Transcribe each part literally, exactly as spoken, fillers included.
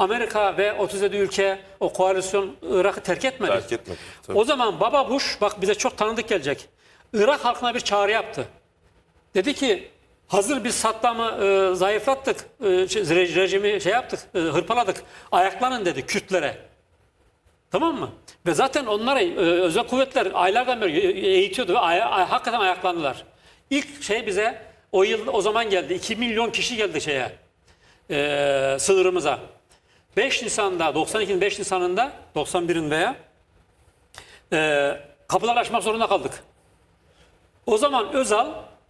Amerika ve otuz yedi ülke o koalisyon Irak'ı terk etmedi. Terk etmedi. Tabii. O zaman Baba Bush bak bize çok tanıdık gelecek. Irak halkına bir çağrı yaptı. Dedi ki hazır biz Saddam'ı e, zayıflattık, e, şey, rejimi şey yaptık, e, hırpaladık. Ayaklanın dedi Kürtlere. Tamam mı? Ve zaten onları e, özel kuvvetler aylardan beri eğitiyordu ve ay, ay, hakikaten ayaklandılar. İlk şey bize o yıl o zaman geldi. iki milyon kişi geldi şeye. E, sınırımıza. beş Nisan'da doksan ikinin beş Nisan'ında doksan birin veya e, kapıları açmak zorunda kaldık. O zaman Özal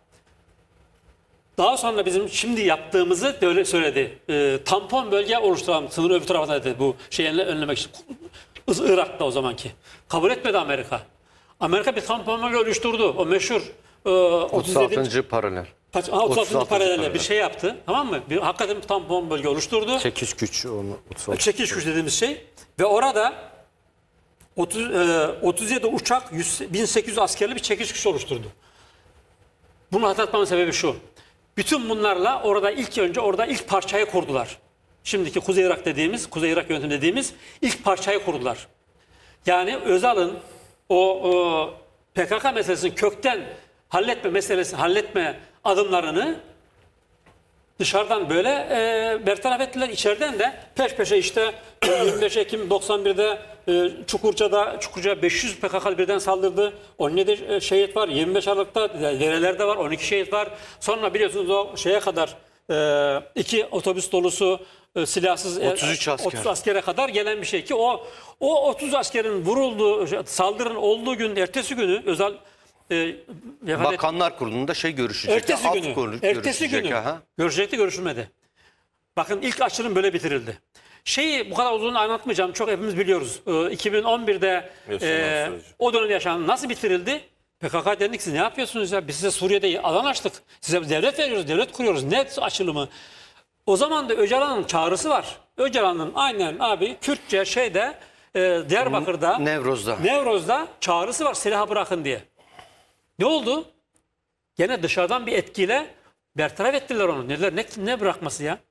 daha sonra bizim şimdi yaptığımızı öyle söyledi. E, tampon bölge oluşturalım sınır öbür tarafında dedi bu şeyi önlemek için. Irak'ta o zamanki. Kabul etmedi Amerika. Amerika bir tampon bölge oluşturdu. O meşhur e, otuz altıncı paralel. Kaç, aha, otuz altıncı paralelle bir şey yaptı. Tamam mı? Bir, hakikaten bir tampon bölge oluşturdu. Çekiş güç. Onu, Çekiş güç dediğimiz şey. Ve orada otuz, e, otuz yedi uçak yüz, bin sekiz yüz askerli bir çekiş güç oluşturdu. Bunu hatırlatmamın sebebi şu. Bütün bunlarla orada ilk önce orada ilk parçayı kurdular. Şimdiki Kuzey Irak dediğimiz, Kuzey Irak yönetimi dediğimiz ilk parçayı kurdular. Yani Özal'ın o, o P K K meselesini kökten halletme meselesi, halletme adımlarını dışarıdan böyle e, bertaraf ettiler. İçeriden de peş peşe işte yirmi beş Ekim doksan birde e, Çukurca'da Çukurca beş yüz P K K'lı birden saldırdı. on yedi şehit var. yirmi beş Aralık'ta derelerde var. on iki şehit var. Sonra biliyorsunuz o şeye kadar e, iki otobüs dolusu e, silahsız otuz üç asker. otuz askere kadar gelen bir şey ki o o otuz askerin vurulduğu saldırının olduğu gün ertesi günü Özal e, Bakanlar Kurulu'nda şey görüşecek. Ertesi af günü, konu- ertesi görüşecek, günü aha. görüşecekti, görüşülmedi. Bakın ilk açılım böyle bitirildi. Şeyi bu kadar uzun anlatmayacağım. Çok hepimiz biliyoruz. Ee, iki bin on birde e, o dönem yaşanan nasıl bitirildi? P K K dedik siz ne yapıyorsunuz ya? Biz size Suriye'de alan açtık. Size devlet veriyoruz, devlet kuruyoruz. Ne açılımı? O zaman da Öcalan'ın çağrısı var. Öcalan'ın aynen abi Kürtçe şeyde e, Diyarbakır'da Nevroz'da. Nevroz'da çağrısı var silahı bırakın diye. Ne oldu? Gene dışarıdan bir etkiyle bertaraf ettiler onu. Neler ne, ne bırakması ya?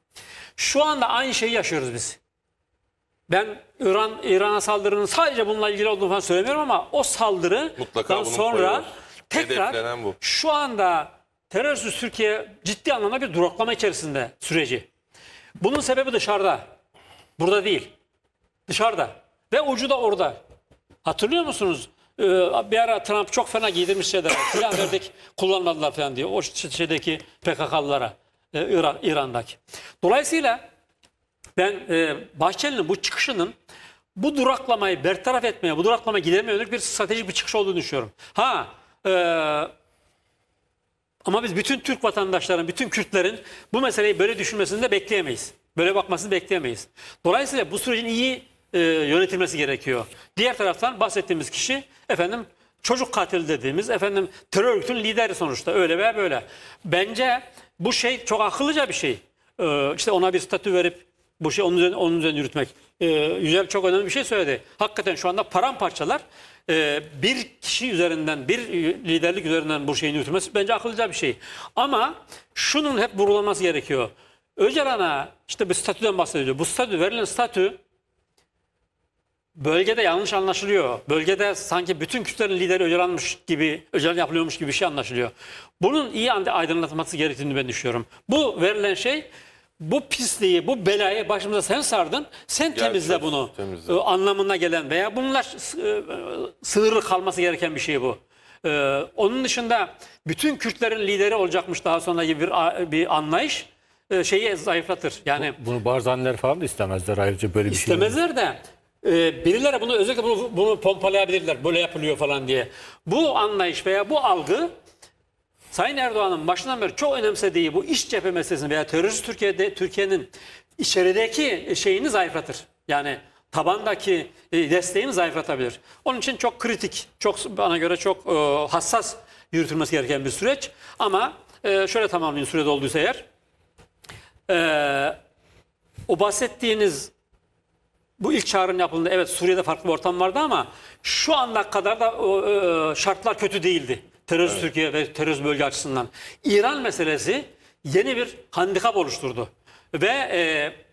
Şu anda aynı şeyi yaşıyoruz biz. Ben İran İran'a saldırının sadece bununla ilgili olduğunu falan söylemiyorum ama o saldırıdan sonra tekrar bu. Şu anda terörsüz Türkiye ciddi anlamda bir duraklama içerisinde süreci. Bunun sebebi dışarıda. Burada değil. Dışarıda. Ve ucu da orada. Hatırlıyor musunuz? Ee, bir ara Trump çok fena giydirmiş şeyler. Silah verdik kullanmadılar falan diyor. O şeydeki P K K'lılara. E, İran, İran'daki. Dolayısıyla ben e, Bahçeli'nin bu çıkışının bu duraklamayı bertaraf etmeye, bu duraklamayı gidermeye yönelik bir stratejik bir çıkış olduğunu düşünüyorum. Ha e, ama biz bütün Türk vatandaşların, bütün Kürtlerin bu meseleyi böyle düşünmesini de bekleyemeyiz. Böyle bakmasını bekleyemeyiz. Dolayısıyla bu sürecin iyi e, yönetilmesi gerekiyor. Diğer taraftan bahsettiğimiz kişi efendim çocuk katili dediğimiz efendim terör örgütünün lideri sonuçta öyle veya böyle. Bence bu şey çok akıllıca bir şey. Ee, işte ona bir statü verip bu şey onun üzerine, onun üzerine yürütmek. Ee, Yücel çok önemli bir şey söyledi. Hakikaten şu anda paramparçalar e, bir kişi üzerinden, bir liderlik üzerinden bu şeyin yürütülmesi bence akıllıca bir şey. Ama şunun hep vurgulanması gerekiyor. Öcalan'a işte bir statüden bahsediliyor. Bu statü, verilen statü bölgede yanlış anlaşılıyor. Bölgede sanki bütün Kürtlerin lideri Öcalan'mış gibi, Öcalan yapılıyormuş gibi bir şey anlaşılıyor. Bunun iyi aydınlatılması gerektiğini ben düşünüyorum. Bu verilen şey, bu pisliği, bu belayı başımıza sen sardın, sen Gel, temizle bunu temizle. e, anlamına gelen veya bununla e, sınırlı kalması gereken bir şey bu. E, onun dışında bütün Kürtlerin lideri olacakmış daha sonra gibi bir, bir anlayış e, şeyi zayıflatır. Yani bunu Barzaniler falan da istemezler ayrıca böyle bir şey. İstemezler de e, birileri bunu özellikle bunu, bunu pompalayabilirler. Böyle yapılıyor falan diye. Bu anlayış veya bu algı Sayın Erdoğan'ın başından beri çok önemsediği bu iç cephe meselesini veya terörist Türkiye'de Türkiye'nin içerideki şeyini zayıflatır. Yani tabandaki e, desteğini zayıflatabilir. Onun için çok kritik, çok bana göre çok e, hassas yürütülmesi gereken bir süreç. Ama e, şöyle tamamlayayım sürede olduysa eğer. E, o bahsettiğiniz bu ilk çağrının yapıldığında evet Suriye'de farklı bir ortam vardı ama şu ana kadar da o, e, şartlar kötü değildi. Terörist evet. Türkiye ve terörist bölge açısından. İran meselesi yeni bir handikap oluşturdu. Ve e,